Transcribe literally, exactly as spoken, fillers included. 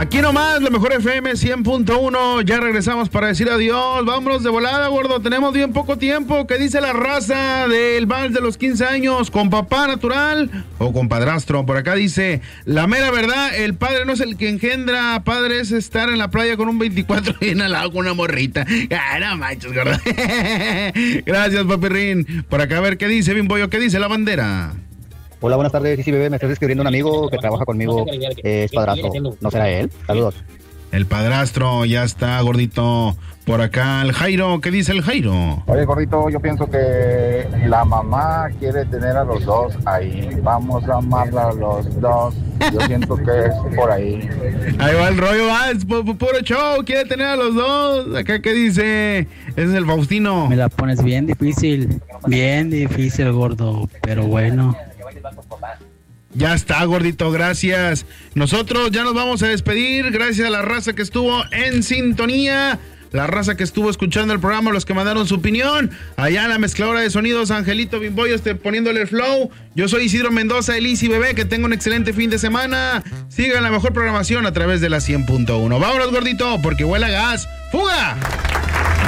Aquí nomás, la mejor F M cien punto uno. Ya regresamos para decir adiós. Vámonos de volada, gordo. Tenemos bien poco tiempo. ¿Qué dice la raza del vals de los quince años? ¿Con papá natural o con padrastro? Por acá dice, la mera verdad, el padre no es el que engendra. Padre es estar en la playa con un veinticuatro y en al lado con una morrita. Ah, no manches, gordo. Gracias, papirrín. Por acá a ver qué dice, Bimboyo. ¿Qué dice la bandera? Hola, buenas tardes, sí, sí, bebé, me estás escribiendo un amigo que trabaja conmigo, eh, es padrastro, ¿no será él? Saludos. El padrastro, ya está, gordito. Por acá, el Jairo, ¿qué dice el Jairo? Oye, gordito, yo pienso que la mamá quiere tener a los dos ahí, vamos a amarla a los dos, yo siento que es por ahí. Ahí va el rollo, va, es pu pu puro show, quiere tener a los dos. Acá, ¿qué dice? Ese es el Faustino. Me la pones bien difícil, bien difícil, gordo, pero bueno. Ya está, gordito, gracias. Nosotros ya nos vamos a despedir. Gracias a la raza que estuvo en sintonía, la raza que estuvo escuchando el programa, los que mandaron su opinión. Allá en la mezcladora de sonidos, Angelito Bimboyo, este, poniéndole el flow. Yo soy Isidro Mendoza, el Easy Bebé. Que tenga un excelente fin de semana. Sigan la mejor programación a través de la cien punto uno. Vámonos, gordito, porque huele a gas. ¡Fuga!